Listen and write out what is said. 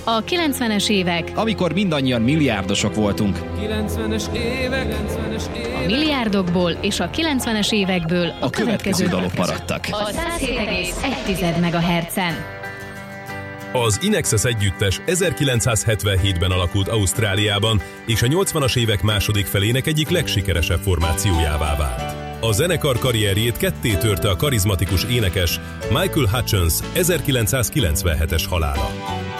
A 90-es évek, amikor mindannyian milliárdosok voltunk. 90-es évek. A milliárdokból és a 90-es évekből A következő dalok maradtak. A 107,1 MHz-en. Az Inexes együttes 1977-ben alakult Ausztráliában, és a 80-as évek második felének egyik legsikeresebb formációjává vált. A zenekar karrierjét ketté törte a karizmatikus énekes Michael Hutchence 1997-es halála.